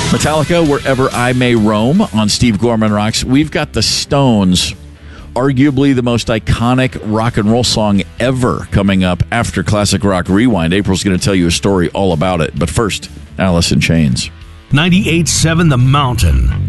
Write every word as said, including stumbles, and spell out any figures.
Metallica, Wherever I May Roam on Steve Gorman Rocks. We've got the Stones, arguably the most iconic rock and roll song ever, coming up after Classic Rock Rewind. April's going to tell you a story all about it. But first, Alice in Chains. ninety-eight point seven The Mountain